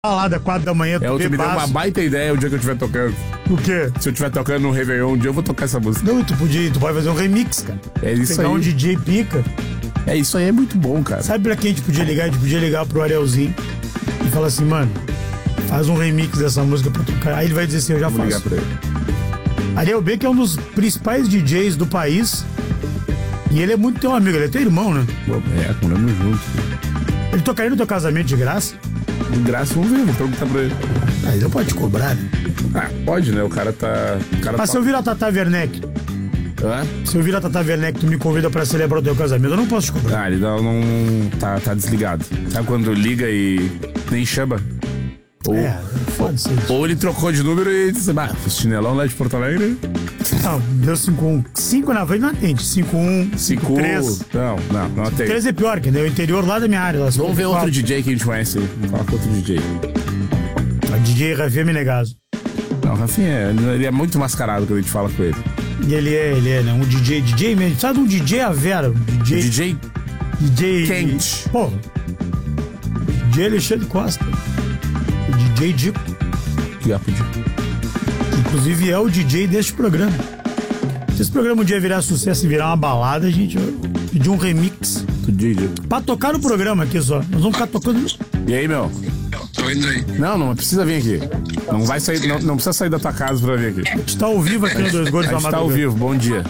balada, 4 da manhã, Tu me deu uma baita ideia o dia que eu estiver tocando. O quê? Se eu estiver tocando no Réveillon, um dia eu vou tocar essa música. Não, tu pode fazer um remix, cara. É isso Pegar aí. um DJ pica. É isso aí, é muito bom, cara. Sabe pra quem a gente podia ligar? A gente podia ligar pro Arielzinho e falar assim, mano, faz um remix dessa música pra tocar. Aí ele vai dizer assim, eu já Vou faço. ligar pra ele. Ariel B, que é um dos principais DJs do país. E ele é muito teu amigo, ele é teu irmão, né? Pô, moramos juntos. Ele tocaria no teu casamento de graça? De graça, vamos ver, vou perguntar pra ele. Ah, ele não pode te cobrar, né? Ah, pode, né? O cara tá... Mas se eu vir a Tata Werneck, Hã? se eu vir a Tata Werneck, tu me convida pra celebrar o teu casamento, eu não posso te cobrar. Ah, ele não tá desligado. Sabe quando liga e nem chama? Ou, Foda-se. ou ele trocou de número e disse, o chinelão lá de Porto Alegre. Não, deu 5-1. 5 na frente não atende. 5-1, 5-3. Não atende. 3 é pior, que é o interior lá da minha área. Vamos ver outro DJ que a gente conhece aí. Vamos falar com outro DJ. A DJ Rafinha Menegaso. Não, o Rafinha, ele é muito mascarado quando a gente fala com ele. E ele é, né? Um DJ mesmo. Sabe um DJ a Vera? DJ quente. Porra. DJ Alexandre Costa. O DJ Dico. Que apude. Inclusive é o DJ deste programa. Se esse programa um dia virar sucesso e virar uma balada, a gente vai pedir um remix. Do DJ. Pra tocar no programa aqui só. Nós vamos ficar tocando. E aí, meu? Tô indo aí. Não precisa vir aqui. Não vai sair, não precisa sair da tua casa pra vir aqui. A gente tá ao vivo aqui no Dois Gordos A da gente tá ao Madrugada. vivo, bom dia.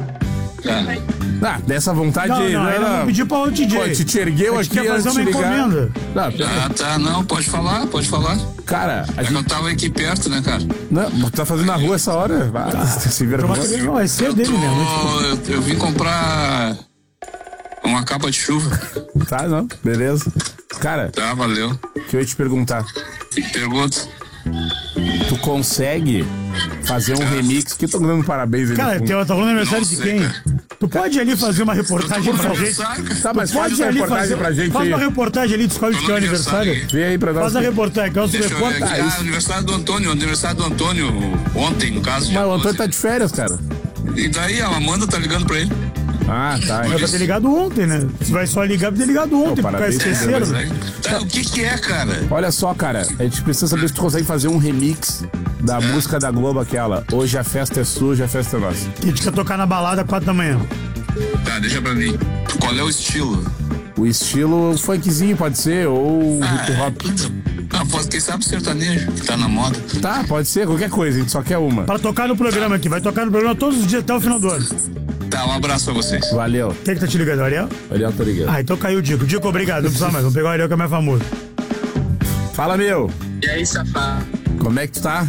Dessa vontade Não, eu não pedi pra outro DJ. Pô, te ergueu a gente aqui quer fazer antes de uma ligar. encomenda. Não, pode falar. Cara, a É que eu gente... tava aqui perto, né, cara? Não, tu tá fazendo na rua essa hora? Se vergonha. Não, é cedo dele mesmo. Eu vim comprar uma capa de chuva. Tá, não, beleza. Cara, Tá, valeu. o que eu ia te perguntar? Pergunta. Tu consegue fazer um remix? Que eu tô dando parabéns aí. Cara, no fundo. tá falando aniversário Não de sei, quem? cara. Tu pode ali fazer uma reportagem pra gente? Tá, mas faz Pode uma ali reportagem fazer. pra gente Faz aí. uma reportagem ali, descobre que é o aniversário. Vem aí pra nós. Faz a reportagem, que é o Deixa eu ver repórter. aqui. Aniversário do Antônio, ontem, no caso. Mas o Antônio tá de férias, cara. E daí a Amanda tá ligando pra ele. Ah, tá. Mas vai ter ligado ontem, né? Se vai só ligar, vai ter ligado ontem, porque parabéns, esqueceram. Mas aí- Tá, o que é, cara? Olha só, cara, a gente precisa saber se tu consegue fazer um remix da música da Globo, aquela Hoje a festa é sua, hoje a festa é nossa. Que a gente quer tocar na balada 4 da manhã. Tá, deixa pra mim. Qual é o estilo? O estilo funkzinho pode ser, ou hip hop. Quem sabe sertanejo, que tá na moda. Tá, pode ser, qualquer coisa, a gente só quer uma. Pra tocar no programa aqui. Vai tocar no programa todos os dias até o final do ano. Tá, um abraço pra vocês. Valeu. Quem que tá te ligando, Ariel? Olha, tô ligado. Ah, então caiu o Dico. Dico, obrigado. Não precisa mais. Vamos pegar o Ariel que é mais famoso. Fala, meu. E aí, safado? Como é que tu tá?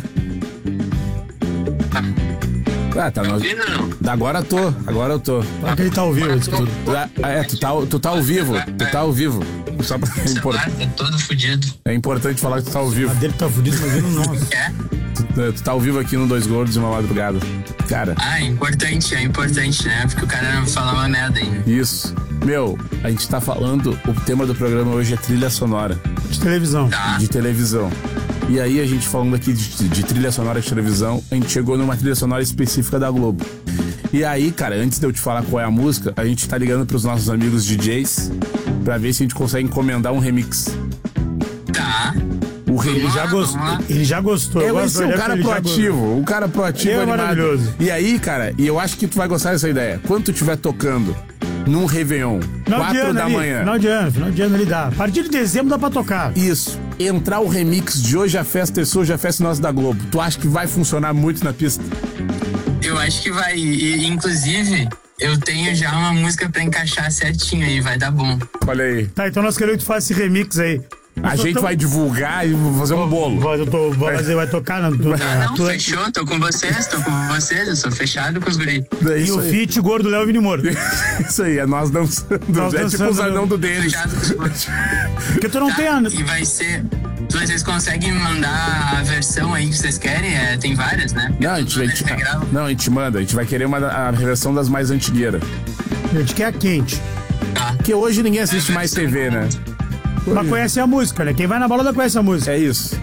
Ah, tá. Nós... Agora eu tô. Fala que ele tá ao vivo. Isso tudo. Tu tá ao vivo. Tu tá ao vivo. Só pra... Tá todo fudido. É importante falar que tu tá ao vivo. A dele tá fudido, mas ele não. Tu tá ao vivo aqui no Dois Gordos e uma Madrugada. Cara. Ah, é importante, né? Porque o cara não fala uma merda ainda. Isso. Meu, a gente tá falando, o tema do programa hoje é trilha sonora. De televisão. Tá. De televisão. E aí a gente falando aqui de trilha sonora de televisão, a gente chegou numa trilha sonora específica da Globo. E aí, cara, antes de eu te falar qual é a música, a gente tá ligando pros nossos amigos DJs pra ver se a gente consegue encomendar um remix. Tá. O remix. Ele já gostou. Eu gosto Esse é um dele, cara ele já proativo, um cara proativo, É animado. maravilhoso. E aí, cara, e eu acho que tu vai gostar dessa ideia. Quando tu estiver tocando num Réveillon, Final de 4 ano da ali, manhã. Final de ano ele dá. A partir de dezembro dá pra tocar. Isso. Entrar o remix de Hoje a Festa é Sua, Hoje a Festa é Nossa da Globo. Tu acha que vai funcionar muito na pista? Eu acho que vai. E, inclusive, eu tenho já uma música pra encaixar certinho aí, vai dar bom. Olha aí. Tá, então nós queremos que tu faça esse remix aí. A gente vai divulgar e fazer um bolo. Vai tocar na Não, fechou, tô com vocês, eu sou fechado com os guris. É E isso o aí. feat gordo Léo Vini Moura. Isso aí, é nós dançando. É tipo os anão do Denis. Fechado com os guris. Porque tu não tem a... E vai ser. Vocês conseguem mandar a versão aí que vocês querem? Tem várias, né? Não, a gente manda. A gente vai querer a versão das mais antigueiras. A gente quer a quente. Tá. Porque hoje ninguém assiste mais TV, né? Mas conhece a música, né? Quem vai na balada conhece a música. É isso.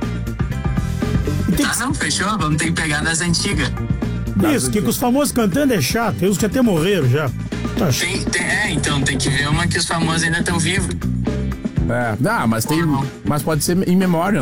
Não, fechou? Vamos ter que pegar das antigas. Isso, que com os famosos cantando é chato. Tem uns que até morreram já. Tá chato. Então tem que ver uma que os famosos ainda estão vivos. É, não, mas tem. Mas pode ser em memória.